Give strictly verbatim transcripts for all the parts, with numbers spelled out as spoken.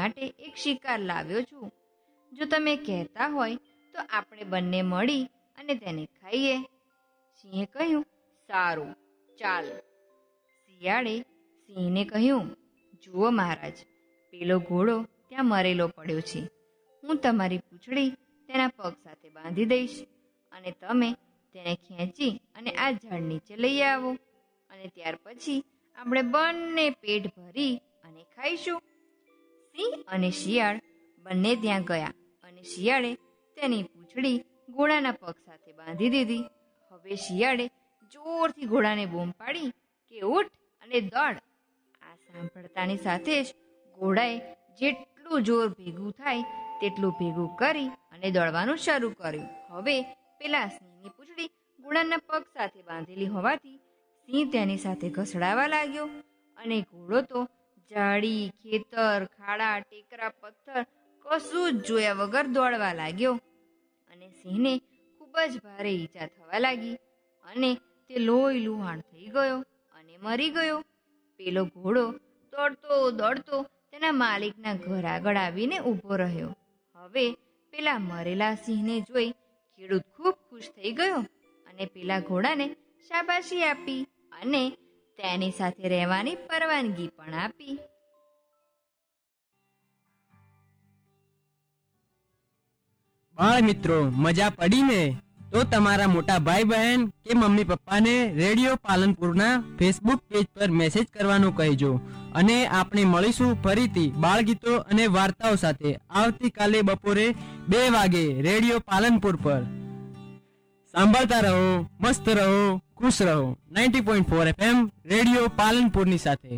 માટે એક શિકાર લાવ્યો છું. જો તમે કહેતા હોય તો આપણે બંને મળી અને તેને ખાઈએ. સિંહે કહ્યું, સારું, ચાલ. શિયાળે સિંહને કહ્યું, જુઓ મહારાજ, પેલો ઘોડો ત્યાં મરેલો પડ્યો છે. હું તમારી પૂંછડી તેના પગ સાથે બાંધી દઈશ અને તમે તેને ખેંચી અને આ ઝાડ નીચે લઈ આવો અને ત્યાર પછી આપણે બંને પેટ ભરી અને ખાઈશું. સિંહ અને શિયાળ બંને ત્યાં ગયા અને શિયાળે તેની પૂંછડી ઘોડાના પગ સાથે બાંધી દીધી. હવે શિયાળે જોરથી ઘોડાને બૂમ પાડી કે ઉઠ અને દોડ. આ સાંભળતાની સાથે જ ઘોડાએ જેટલું જોર ભેગું થાય તેટલું ભેગું કરી અને દોડવાનું શરૂ કર્યું. હવે પેલા સિંહની પૂંછડી ઘોડાના પગ સાથે બાંધેલી હોવાથી સિંહ તેની સાથે ઘસડાવા લાગ્યો અને ઘોડો તો ઝાડી, ખેતર, ખાડા, ટેકરા, પથ્થર કશું જ જોયા વગર દોડવા લાગ્યો અને સિંહને ખૂબ જ ભારે ઈજા થવા લાગી અને તે લોહી લુહાણ થઈ ગયો અને મરી ગયો. પેલો ઘોડો દોડતો દોડતો તેના માલિકના ઘર આગળ આવીને ઊભો રહ્યો. હવે પેલા મરેલા સિંહને જોઈ ખેડૂત ખૂબ ખુશ થઈ ગયો અને પેલા ઘોડાને શાબાશી આપી અને તેની સાથે રહેવાની પરવાનગી પણ આપી. બાળ મિત્રો, મજા પડી ને? તો તમારા મોટા ભાઈ બહેન કે મમ્મી પપ્પાને રેડિયો પાલનપુરના ફેસબુક પેજ પર મેસેજ કરવાનું કહેજો. અને આપણે મળીશું ફરીથી બાળગીતો અને વાર્તાઓ સાથે આવતીકાલે બપોરે બે વાગે રેડિયો પાલનપુર પર. સાંભળતા રહો, મસ્ત રહો, ખુશ રહો. Ninety point four F M radio પાલનપુરની સાથે.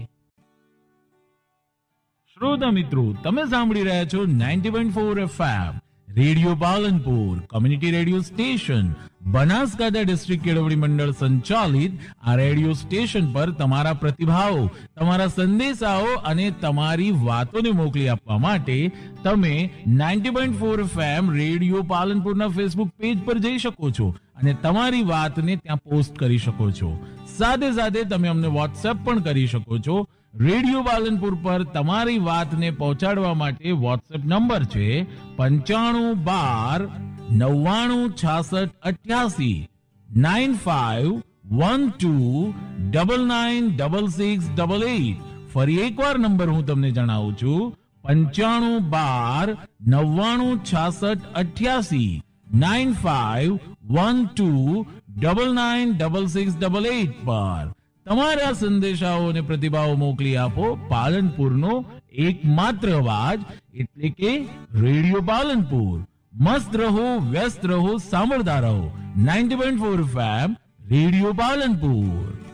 શ્રોતા મિત્રો, તમે સાંભળી રહ્યા છો ninety point four F M radio Palanpur, community radio station, Banaskantha district કેળવણી મંડળ સંચાલિત આ રેડિયો સ્ટેશન પર તમારા પ્રતિભાવો, તમારા સંદેશાઓ અને તમારી વાતોને મોકલી આપવા માટે તમે ninety point four F M radio પાલનપુરના Facebook page પર જઈ શકો છો અને તમારી વાતને ત્યાં પોસ્ટ કરી શકો છો. સાથે સાથે તમે અમને વોટ્સએપ પણ કરી શકો છો. રેડિયો પાલનપુર પર તમારી વાતને પહોંચાડવા માટે વોટ્સએપ નંબર છે પંચાણું બાર નવ્વાણું છાસઠ અઠ્યાસી nine five one two double nine double six double eight. ફરી એકવાર નંબર હું તમને જણાવું છું, પંચાણું બાર નવ્વાણું છાસઠ અઠ્યાસી nine five one two double nine double six double eight પર તમારા સંદેશાઓ અને પ્રતિભાવો મોકલી આપો. પાલનપુરનો એકમાત્ર અવાજ એટલે કે રેડિયો પાલનપુર. મસ્ત રહો, વ્યસ્ત રહો, સાંભળતા રહો. Ninety point four F M radio Palanpur.